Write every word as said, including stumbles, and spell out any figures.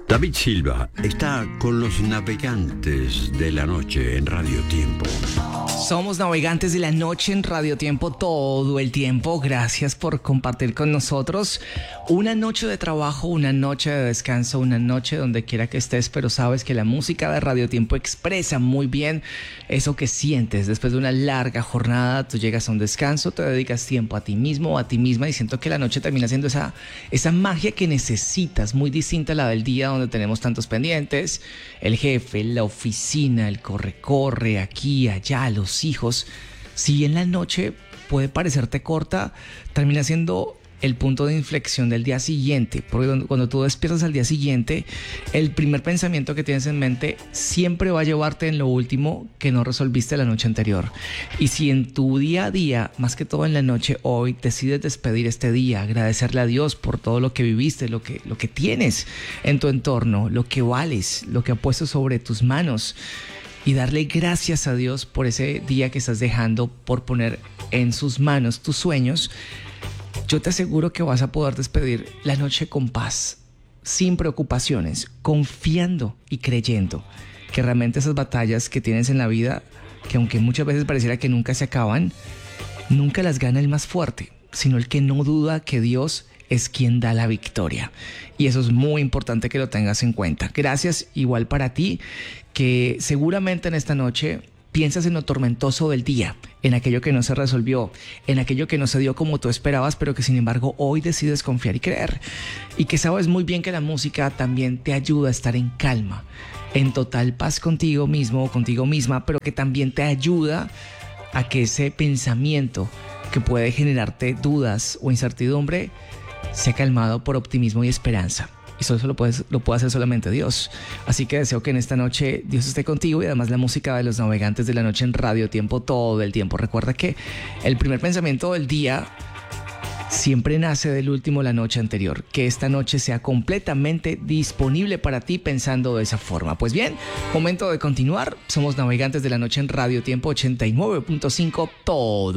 David Silva está con los navegantes de la noche en Radio Tiempo. Somos navegantes de la noche en Radio Tiempo todo el tiempo. Gracias por compartir con nosotros una noche de trabajo, una noche de descanso, una noche donde quiera que estés, pero sabes que la música de Radio Tiempo expresa muy bien eso que sientes. Después de una larga jornada, tú llegas a un descanso, te dedicas tiempo a ti mismo o a ti misma y siento que la noche termina siendo esa, esa magia que necesitas, muy distinta a la del día donde tenemos tantos pendientes, el jefe, la oficina, el corre-corre, aquí, allá, los hijos. Si en la noche puede parecerte corta, termina siendo el punto de inflexión del día siguiente, porque cuando tú despiertas al día siguiente, el primer pensamiento que tienes en mente siempre va a llevarte en lo último que no resolviste la noche anterior. Y si en tu día a día, más que todo en la noche, hoy decides despedir este día, agradecerle a Dios por todo lo que viviste, lo que, lo que tienes en tu entorno, lo que vales, lo que ha puesto sobre tus manos, y darle gracias a Dios por ese día que estás dejando, por poner en sus manos tus sueños, yo te aseguro que vas a poder despedir la noche con paz, sin preocupaciones, confiando y creyendo que realmente esas batallas que tienes en la vida, que aunque muchas veces pareciera que nunca se acaban, nunca las gana el más fuerte, sino el que no duda que Dios es quien da la victoria. Y eso es muy importante que lo tengas en cuenta. Gracias igual para ti, que seguramente en esta noche piensas en lo tormentoso del día, en aquello que no se resolvió, en aquello que no se dio como tú esperabas, pero que sin embargo hoy decides confiar y creer. Y que sabes muy bien que la música también te ayuda a estar en calma, en total paz contigo mismo o contigo misma, pero que también te ayuda a que ese pensamiento que puede generarte dudas o incertidumbre sea calmado por optimismo y esperanza. Y eso lo, puedes, lo puede hacer solamente Dios. Así que deseo que en esta noche Dios esté contigo y además la música de los navegantes de la noche en Radio Tiempo todo el tiempo. Recuerda que el primer pensamiento del día siempre nace del último la noche anterior. Que esta noche sea completamente disponible para ti pensando de esa forma. Pues bien, momento de continuar. Somos navegantes de la noche en Radio Tiempo ochenta y nueve punto cinco todo.